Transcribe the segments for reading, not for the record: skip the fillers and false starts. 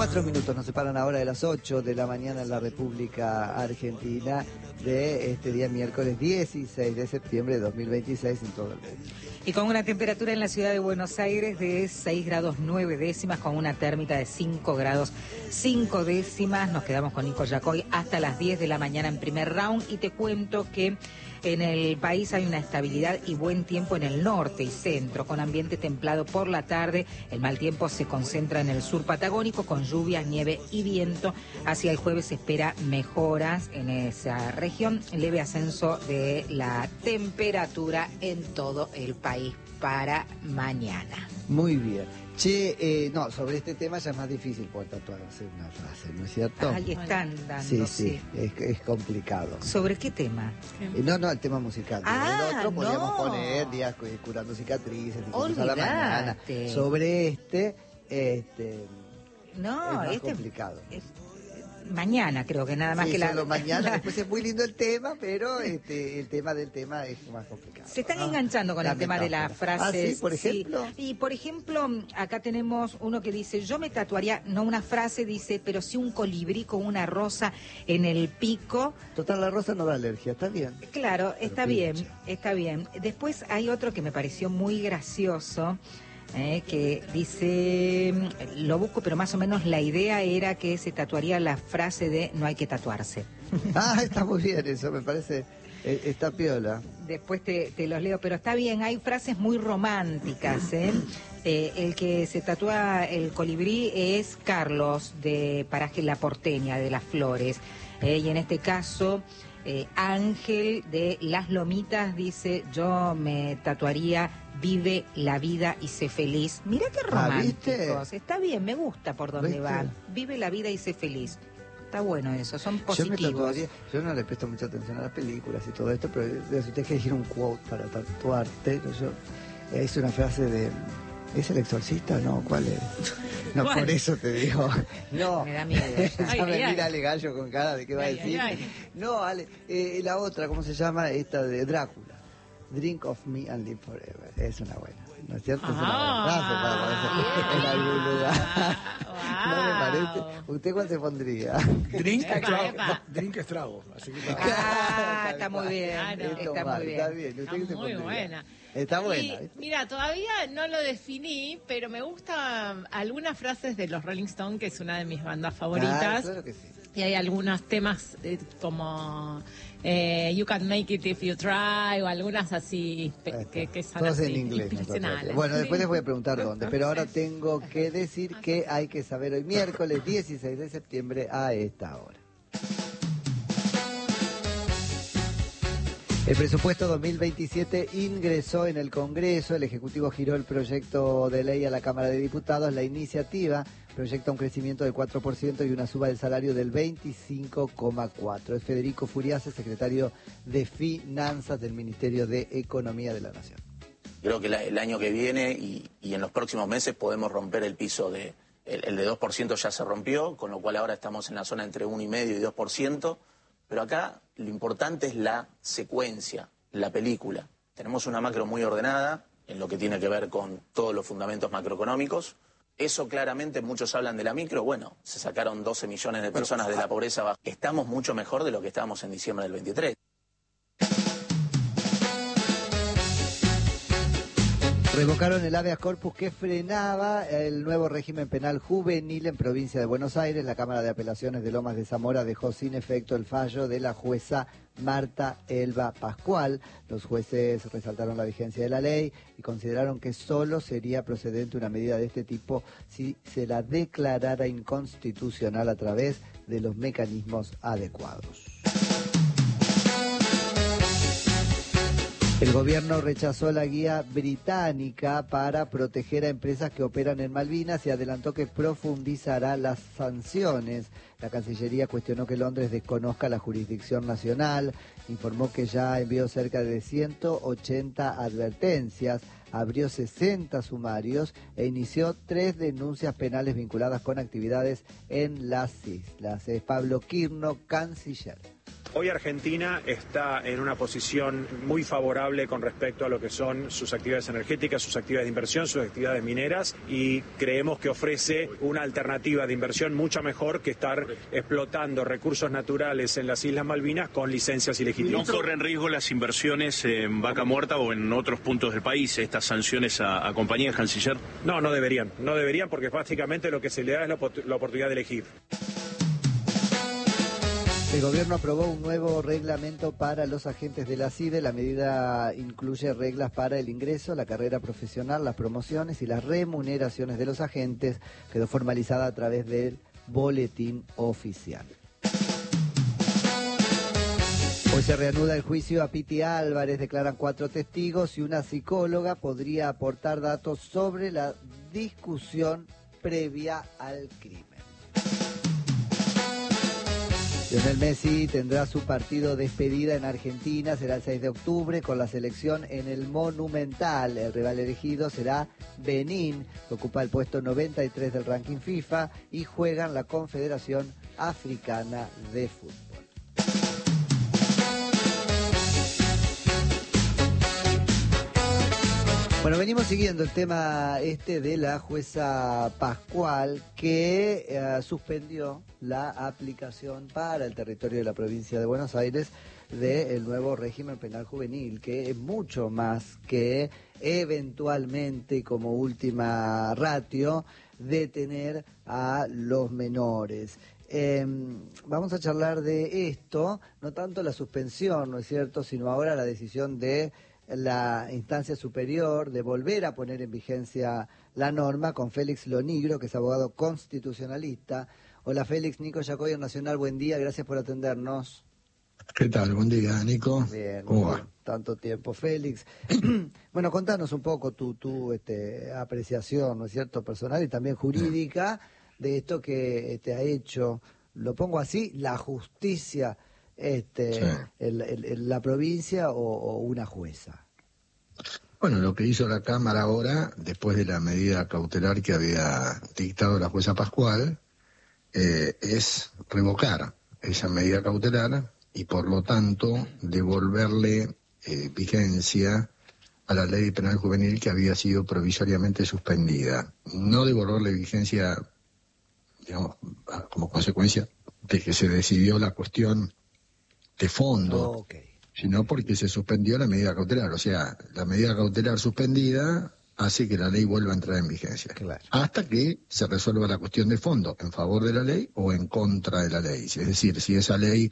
4 minutos nos separan ahora de las 8 de la mañana en la República Argentina de este día miércoles 16 de septiembre de 2026 en todo el mundo. Y con una temperatura en la ciudad de Buenos Aires de 6 grados 9 décimas, con una térmica de 5 grados 5 décimas. Nos quedamos con Nico Yacoy hasta las 10 de la mañana en primer round y te cuento que en el país hay una estabilidad y buen tiempo en el norte y centro, con ambiente templado por la tarde. El mal tiempo se concentra en el sur patagónico, con lluvias, nieve y viento. Hacia el jueves se espera mejoras en esa región, leve ascenso de la temperatura en todo el país para mañana. Muy bien. Che, no, sobre este tema ya es más difícil poder tatuarse una frase, ¿no es cierto? Ahí están dando, sí. Es complicado. ¿Sobre qué tema? No, el tema musical. El otro podríamos poner días curando cicatrices, a la mañana. Sobre no, es más complicado. Mañana creo que nada más sí, que solo mañana. Después es muy lindo el tema, pero el tema del tema es más complicado. Se están enganchando con el tema de las frases. ¿Sí? ¿Por ejemplo? Sí. Y por ejemplo, acá tenemos uno que dice, yo me tatuaría, no una frase, dice, pero sí un colibrí con una rosa en el pico. Total, la rosa no da alergia, está bien. Claro, está bien. Después hay otro que me pareció muy gracioso, que dice, lo busco, pero más o menos la idea era que se tatuaría la frase de no hay que tatuarse. Está muy bien eso, me parece, está piola. Después te los leo, pero está bien, hay frases muy románticas, el que se tatúa el colibrí es Carlos, de Paraje La Porteña, de Las Flores, y en este caso Ángel de Las Lomitas dice, yo me tatuaría vive la vida y sé feliz. Mirá qué románticos. Está bien, me gusta por donde van. Vive la vida y sé feliz. Está bueno eso, son positivos. Yo no le presto mucha atención a las películas y todo esto, pero si usted quiere elegir un quote para tatuarte, es una frase de... ¿Es El Exorcista? No, ¿cuál es? No, ¿cuál? Por eso te digo. No. Me da miedo. Ya me mira Ale Gallo con cara de qué va a decir. No, Ale, la otra, ¿cómo se llama? Esta de Drácula. Drink of me and live forever. Es una buena, ¿no es cierto? Es una buena frase para ponerse en algún lugar. ¿No me parece? ¿Usted cuál se pondría? Drink estrago. Así que está muy bien. Está bien. ¿Usted qué se pondría? Buena. Está buena. Y, mira, todavía no lo definí, pero me gustan algunas frases de los Rolling Stones, que es una de mis bandas favoritas. Claro que sí. Y hay algunos temas como You Can Make It If You Try, o algunas así que son todos así, en inglés. inspiracionales. Bueno, después les voy a preguntar dónde, pero ahora tengo que decir que hay que saber hoy miércoles 16 de septiembre a esta hora. El presupuesto 2027 ingresó en el Congreso. El Ejecutivo giró el proyecto de ley a la Cámara de Diputados. La iniciativa proyecta un crecimiento del 4% y una suba del salario del 25,4%. Es Federico Furiase, secretario de Finanzas del Ministerio de Economía de la Nación. Creo que el año que viene y en los próximos meses podemos romper el piso de... El de 2% ya se rompió, con lo cual ahora estamos en la zona entre 1,5% y 2%. Pero acá lo importante es la secuencia, la película. Tenemos una macro muy ordenada en lo que tiene que ver con todos los fundamentos macroeconómicos. Eso claramente, muchos hablan de la micro. Bueno, se sacaron 12 millones de personas de la pobreza baja. Estamos mucho mejor de lo que estábamos en diciembre del 23. Revocaron el habeas corpus que frenaba el nuevo régimen penal juvenil en provincia de Buenos Aires. La Cámara de Apelaciones de Lomas de Zamora dejó sin efecto el fallo de la jueza Marta Elba Pascual. Los jueces resaltaron la vigencia de la ley y consideraron que solo sería procedente una medida de este tipo si se la declarara inconstitucional a través de los mecanismos adecuados. El gobierno rechazó la guía británica para proteger a empresas que operan en Malvinas y adelantó que profundizará las sanciones. La Cancillería cuestionó que Londres desconozca la jurisdicción nacional, informó que ya envió cerca de 180 advertencias, abrió 60 sumarios e inició 3 denuncias penales vinculadas con actividades en las islas. Es Pablo Quirno, canciller. Hoy Argentina está en una posición muy favorable con respecto a lo que son sus actividades energéticas, sus actividades de inversión, sus actividades mineras, y creemos que ofrece una alternativa de inversión mucho mejor que estar explotando recursos naturales en las Islas Malvinas con licencias ilegítimas. ¿No corren riesgo las inversiones en Vaca Muerta o en otros puntos del país, estas sanciones a compañías, canciller? No deberían porque básicamente lo que se le da es la oportunidad de elegir. El gobierno aprobó un nuevo reglamento para los agentes de la CIDE. La medida incluye reglas para el ingreso, la carrera profesional, las promociones y las remuneraciones de los agentes. Quedó formalizada a través del boletín oficial. Hoy se reanuda el juicio a Piti Álvarez. Declaran 4 testigos y una psicóloga podría aportar datos sobre la discusión previa al crimen. Lionel Messi tendrá su partido despedida en Argentina, será el 6 de octubre con la selección en el Monumental. El rival elegido será Benín, que ocupa el puesto 93 del ranking FIFA y juega en la Confederación Africana de Fútbol. Bueno, venimos siguiendo el tema de la jueza Pascual que suspendió la aplicación para el territorio de la provincia de Buenos Aires del nuevo régimen penal juvenil, que es mucho más que eventualmente como última ratio detener a los menores. Vamos a charlar de esto, no tanto la suspensión, ¿no es cierto?, sino ahora la decisión de la instancia superior de volver a poner en vigencia la norma con Félix Lonigro, que es abogado constitucionalista. Hola Félix, Nico Yacoy en Nacional, buen día, gracias por atendernos. ¿Qué tal? Buen día, Nico. Bien, ¿Cómo va? Tanto tiempo, Félix. Bueno, contanos un poco tu apreciación, ¿no es cierto?, personal y también jurídica de esto que ha hecho, lo pongo así, la justicia la provincia o una jueza. Bueno, lo que hizo la Cámara ahora, después de la medida cautelar que había dictado la jueza Pascual, es revocar esa medida cautelar y por lo tanto devolverle vigencia a la ley penal juvenil que había sido provisoriamente suspendida. No devolverle vigencia, digamos, como consecuencia de que se decidió la cuestión de fondo, sino porque se suspendió la medida cautelar. O sea, la medida cautelar suspendida hace que la ley vuelva a entrar en vigencia. Claro. Hasta que se resuelva la cuestión de fondo, en favor de la ley o en contra de la ley. Es decir, si esa ley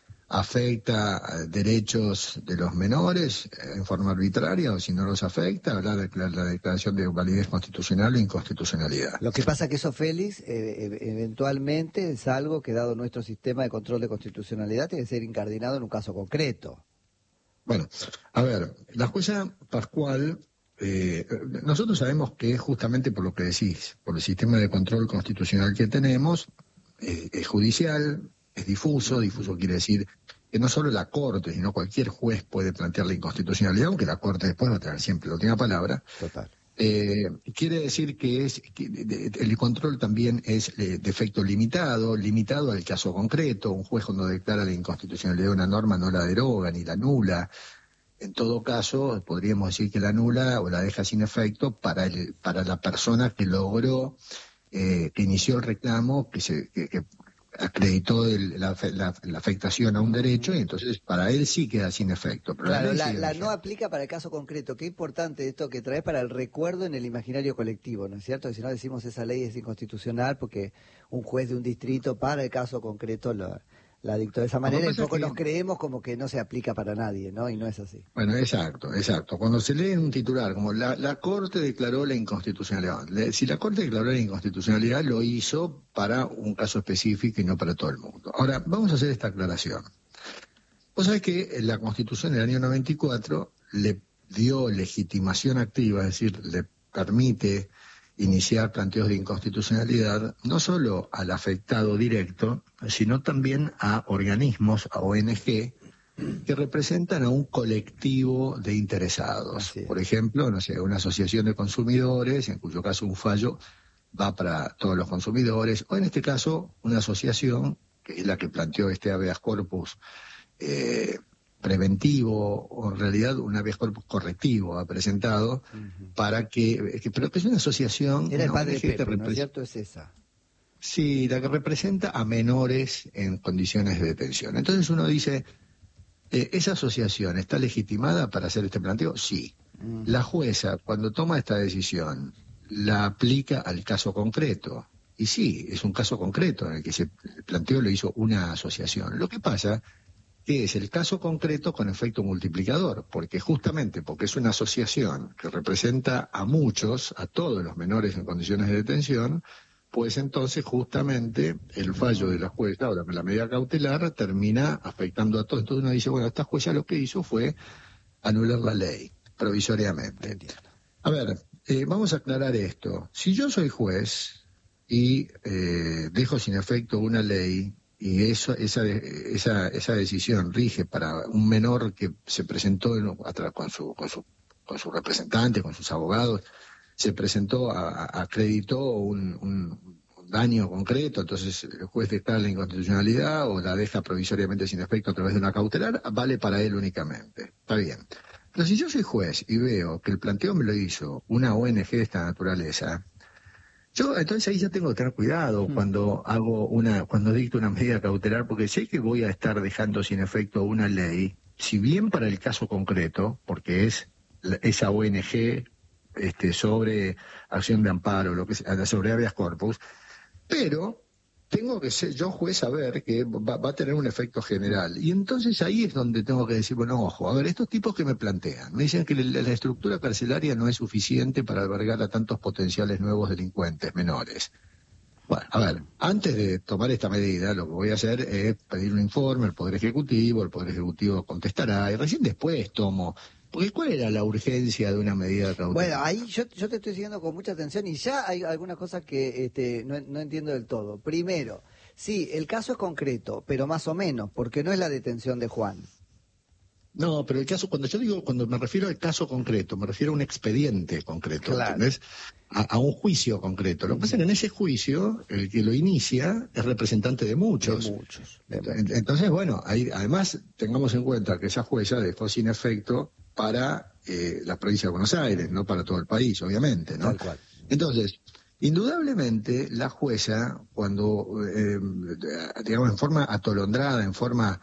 afecta derechos de los menores en forma arbitraria o si no los afecta, hablar de la declaración de validez constitucional e inconstitucionalidad. Lo que pasa que eso, Félix, eventualmente es algo que, dado nuestro sistema de control de constitucionalidad, tiene que ser incardinado en un caso concreto. Bueno, a ver, la jueza Pascual, nosotros sabemos que justamente por lo que decís, por el sistema de control constitucional que tenemos, es judicial, es difuso quiere decir que no solo la Corte, sino cualquier juez puede plantear la inconstitucionalidad, aunque la Corte después va a tener siempre la última palabra. Total. Quiere decir que el control también es de efecto limitado al caso concreto. Un juez cuando declara la inconstitucionalidad de una norma no la deroga ni la anula. En todo caso, podríamos decir que la anula o la deja sin efecto para la persona que logró, que inició el reclamo, que acreditó la afectación a un derecho y entonces para él sí queda sin efecto. Pero claro, la no aplica para el caso concreto. Qué importante esto que trae para el recuerdo en el imaginario colectivo, ¿no es cierto? Que si no decimos esa ley es inconstitucional porque un juez de un distrito para el caso concreto la dictó de esa manera y un poco nos creemos como que no se aplica para nadie, ¿no? Y no es así. Bueno, exacto. Cuando se lee en un titular como la Corte declaró la inconstitucionalidad, si la Corte declaró la inconstitucionalidad lo hizo para un caso específico y no para todo el mundo. Ahora, vamos a hacer esta aclaración. Vos sabés que la Constitución del año 94 le dio legitimación activa, es decir, le permite iniciar planteos de inconstitucionalidad no solo al afectado directo, sino también a organismos, a ONG, que representan a un colectivo de interesados. Por ejemplo, no sé, una asociación de consumidores, en cuyo caso un fallo va para todos los consumidores, o en este caso una asociación, que es la que planteó este habeas corpus preventivo, o en realidad un habeas corpus correctivo ha presentado para pero que es una asociación... Era el padre que Pepe, ¿no es cierto? Es esa. Sí, la que representa a menores en condiciones de detención. Entonces uno dice, ¿esa asociación está legitimada para hacer este planteo? Sí. La jueza, cuando toma esta decisión, la aplica al caso concreto. Y sí, es un caso concreto en el que el planteo lo hizo una asociación. Lo que pasa que es el caso concreto con efecto multiplicador, porque justamente porque es una asociación que representa a muchos, a todos los menores en condiciones de detención, pues entonces justamente el fallo de la jueza, ahora la medida cautelar, termina afectando a todos. Entonces uno dice, bueno, esta jueza lo que hizo fue anular la ley provisoriamente. A ver, vamos a aclarar esto. Si yo soy juez y dejo sin efecto una ley, y esa decisión rige para un menor que se presentó con su representante, con sus abogados, se presentó, acreditó un daño concreto, entonces el juez declara la inconstitucionalidad o la deja provisoriamente sin efecto a través de una cautelar, vale para él únicamente. Está bien. Pero si yo soy juez y veo que el planteo me lo hizo una ONG de esta naturaleza, entonces ahí ya tengo que tener cuidado cuando dicto una medida cautelar, porque sé que voy a estar dejando sin efecto una ley, si bien para el caso concreto, porque es esa ONG sobre acción de amparo, lo que sea, sobre habeas corpus, pero tengo que ser yo juez saber que va a tener un efecto general. Y entonces ahí es donde tengo que decir, bueno, ojo, a ver, estos tipos que me plantean, me dicen que la estructura carcelaria no es suficiente para albergar a tantos potenciales nuevos delincuentes menores. Bueno, a ver, antes de tomar esta medida, lo que voy a hacer es pedir un informe al Poder Ejecutivo, el Poder Ejecutivo contestará, y recién después tomo... Porque ¿cuál era la urgencia de una medida cautelar? Bueno, ahí yo te estoy siguiendo con mucha atención y ya hay algunas cosas que no entiendo del todo. Primero, sí, el caso es concreto, pero más o menos, porque no es la detención de Juan. No, pero el caso, cuando me refiero al caso concreto, me refiero a un expediente concreto, Claro. ¿entendés? A un juicio concreto. Lo que pasa es que en ese juicio, el que lo inicia es representante de muchos. Entonces, bueno, además tengamos en cuenta que esa jueza dejó sin efecto para la provincia de Buenos Aires, no para todo el país, obviamente, ¿no? Tal cual. Entonces, indudablemente la jueza, cuando, digamos, en forma atolondrada, en forma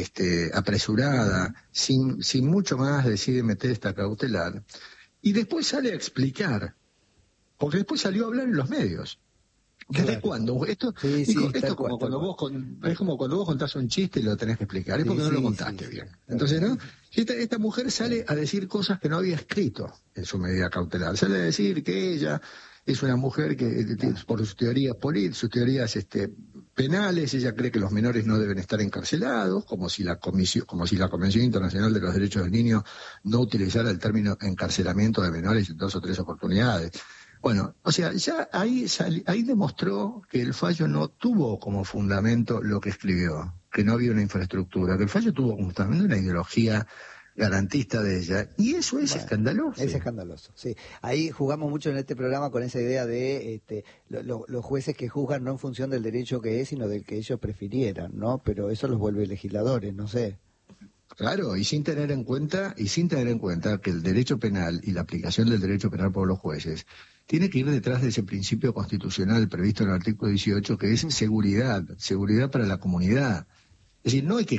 apresurada, sin mucho más decide meter esta cautelar, y después sale a explicar, porque después salió a hablar en los medios. ¿Desde Claro. cuándo? Esto es como cuando vos contás un chiste y lo tenés que explicar, es porque no lo contaste bien. Entonces, ¿no? Esta mujer sale a decir cosas que no había escrito en su medida cautelar. Sale a decir que ella es una mujer que, por sus teorías políticas, sus teorías penales, ella cree que los menores no deben estar encarcelados, como si la Convención Internacional de los Derechos del Niño no utilizara el término encarcelamiento de menores en 2 o 3 oportunidades. Bueno, o sea, ya ahí demostró que el fallo no tuvo como fundamento lo que escribió, que no había una infraestructura, que el fallo tuvo como fundamento una ideología garantista de ella, y eso es escandaloso. Es escandaloso, sí. Ahí jugamos mucho en este programa con esa idea de los jueces que juzgan no en función del derecho que es, sino del que ellos prefirieran, ¿no? Pero eso los vuelve legisladores, no sé. Claro, y sin tener en cuenta que el derecho penal y la aplicación del derecho penal por los jueces tiene que ir detrás de ese principio constitucional previsto en el artículo 18, que es seguridad para la comunidad. Es decir, no es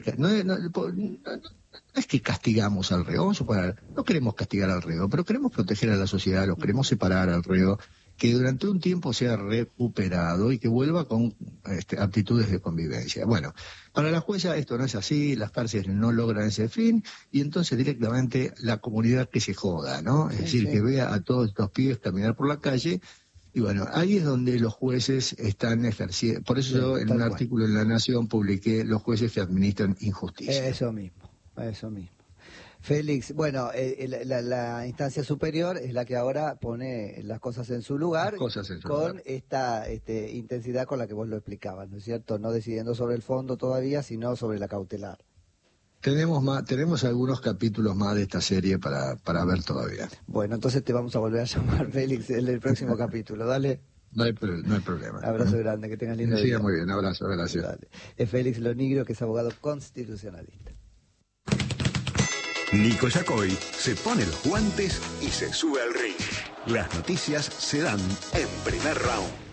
que castigamos al reo, no queremos castigar al reo, pero queremos proteger a la sociedad, lo queremos separar al reo, que durante un tiempo sea recuperado y que vuelva con aptitudes de convivencia. Bueno, para la jueza esto no es así, las cárceles no logran ese fin, y entonces directamente la comunidad que se joda, ¿no? Es decir, que vea a todos estos pibes caminar por la calle, y bueno, ahí es donde los jueces están ejerciendo. Por eso yo en un artículo en La Nación publiqué los jueces que administran injusticia. Eso mismo. Félix, bueno, la instancia superior es la que ahora pone las cosas en su lugar, con esta intensidad con la que vos lo explicabas, ¿no es cierto? No decidiendo sobre el fondo todavía, sino sobre la cautelar. Tenemos algunos capítulos más de esta serie para ver todavía. Bueno, entonces te vamos a volver a llamar, Félix, en el próximo capítulo, dale. No hay problema. Abrazo grande, que tengas lindo día. Muy bien, abrazo, gracias. Dale. Es Félix Lonigro, que es abogado constitucionalista. Nico Yacoy se pone los guantes y se sube al ring. Las noticias se dan en Primer Round.